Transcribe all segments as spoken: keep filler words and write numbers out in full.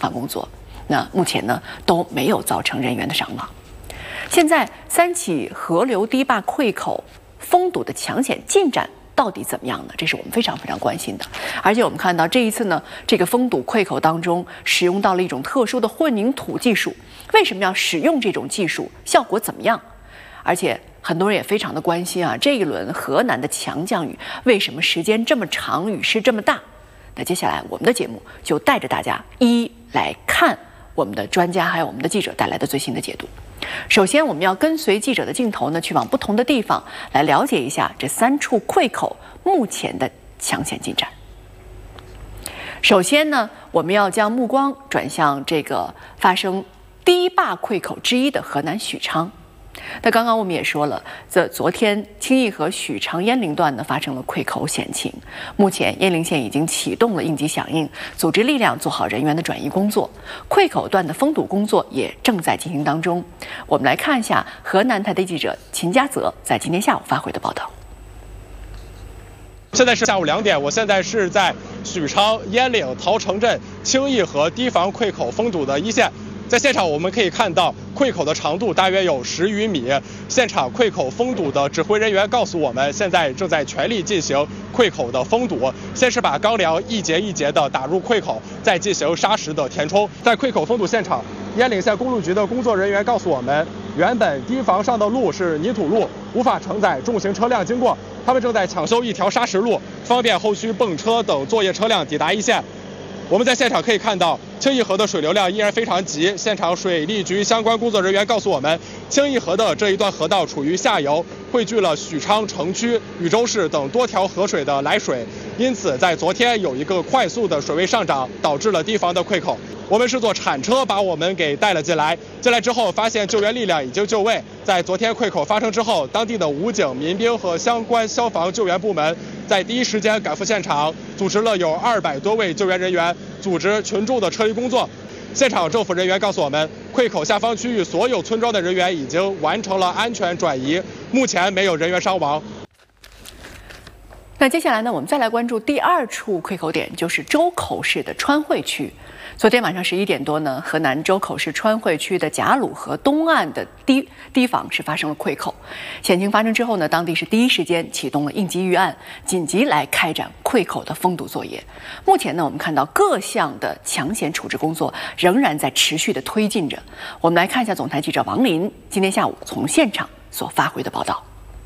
范工作。那目前呢都没有造成人员的伤亡。现在三起河流堤坝溃口封堵的抢险进展到底怎么样呢？这是我们非常非常关心的。而且我们看到这一次呢，这个封堵溃口当中使用到了一种特殊的混凝土技术。为什么要使用这种技术？效果怎么样？而且很多人也非常的关心啊，这一轮河南的强降雨为什么时间这么长，雨势这么大？那接下来我们的节目就带着大家一一来看我们的专家还有我们的记者带来的最新的解读。首先，我们要跟随记者的镜头呢，去往不同的地方来了解一下这三处溃口目前的抢险进展。首先呢，我们要将目光转向这个发生堤坝溃口之一的河南许昌。那刚刚我们也说了，这昨天清义河许昌鄢陵段呢发生了溃口险情，目前鄢陵县已经启动了应急响应，组织力量做好人员的转移工作，溃口段的封堵工作也正在进行当中。我们来看一下河南台的记者秦佳泽在今天下午发回的报道。 现在是下午两点，我现在是在许昌鄢陵陶城镇清义河堤防溃口封堵的一线。在现场我们可以看到，溃口的长度大约有十余米。现场溃口封堵的指挥人员告诉我们，现在正在全力进行溃口的封堵。先是把钢梁一节一节的打入溃口，再进行砂石的填充。在溃口封堵现场，鄢陵县公路局的工作人员告诉我们，原本堤防上的路是泥土路，无法承载重型车辆经过，他们正在抢修一条砂石路，方便后续泵车等作业车辆抵达一线。我们在现场可以看到，清义河的水流量依然非常急。现场水利局相关工作人员告诉我们，清义河的这一段河道处于下游，汇聚了许昌城区、禹州市等多条河水的来水，因此在昨天有一个快速的水位上涨，导致了堤防的溃口。我们是坐铲车把我们给带了进来，进来之后发现救援力量已经就位。在昨天溃口发生之后，当地的武警、民兵和相关消防救援部门在第一时间赶赴现场，组织了有二百多位救援人员，组织群众的撤离工作。现场政府人员告诉我们，溃口下方区域所有村庄的人员已经完成了安全转移，目前没有人员伤亡。 那接下来呢，我们再来关注第二处溃口点，就是周口市的川汇区。昨天晚上十一点多呢，河南周口市川汇区的贾鲁河东岸的堤堤防是发生了溃口。险情发生之后呢，当地是第一时间启动了应急预案，紧急来开展溃口的封堵作业。目前呢，我们看到各项的抢险处置工作仍然在持续的推进着。我们来看一下总台记者王林今天下午从现场所发回的报道。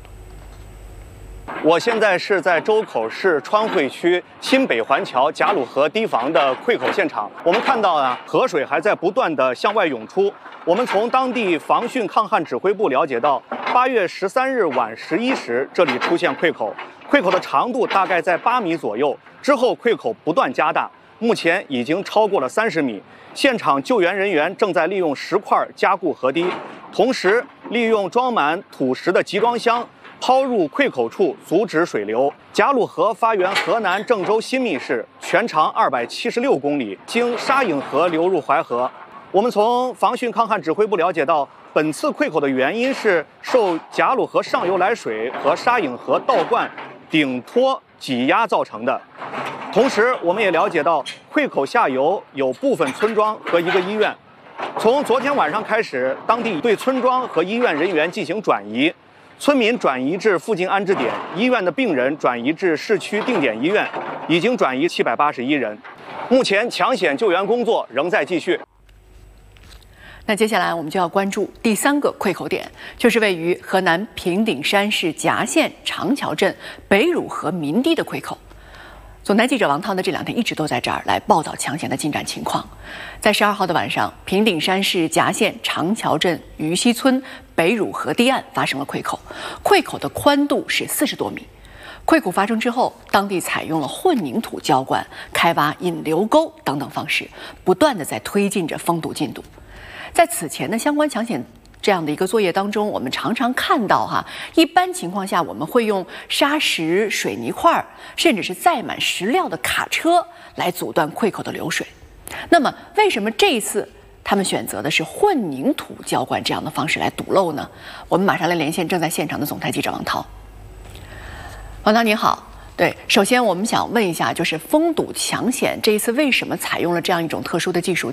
我现在是在周口市川汇区新北环桥贾鲁河堤防的溃口现场。我们看到啊，河水还在不断的向外涌出。我们从当地防汛抗旱指挥部了解到，八月十三日晚十一时，这里出现溃口，溃口的长度大概在八米左右。之后溃口不断加大，目前已经超过了三十米。现场救援人员正在利用石块加固河堤，同时利用装满土石的集装箱抛入溃口处，阻止水流。贾鲁河发源河南郑州新密市，全长二百七十六公里，经沙颍河流入淮河。我们从防汛抗旱指挥部了解到，本次溃口的原因是受贾鲁河上游来水和沙颍河倒灌、顶托挤压造成的。同时，我们也了解到，溃口下游有部分村庄和一个医院。从昨天晚上开始，当地对村庄和医院人员进行转移。村民转移至附近安置点，医院的病人转移至市区定点医院，已经转移七百八十一人。目前抢险救援工作仍在继续。 那接下来我们就要关注第三个溃口点，就是位于河南平顶山市夹县长桥镇北汝河民堤的溃口。总台记者王涛呢，这两天一直都在这儿来报道抢险的进展情况。在十二号的晚上，平顶山市夹县长桥镇于溪村北汝河堤岸发生了溃口，溃口的宽度是四十多米。溃口发生之后，当地采用了混凝土浇灌、开挖引流沟等等方式，不断的在推进着封堵进度。在此前的相关抢险这样的一个作业当中，我们常常看到哈，一般情况下我们会用沙石、水泥块，甚至是载满石料的卡车来阻断溃口的流水。那么，为什么这一次他们选择的是混凝土浇灌这样的方式来堵漏呢？我们马上来连线正在现场的总台记者王涛。王涛你好。对，首先我们想问一下，就是封堵抢险这一次为什么采用了这样一种特殊的技术？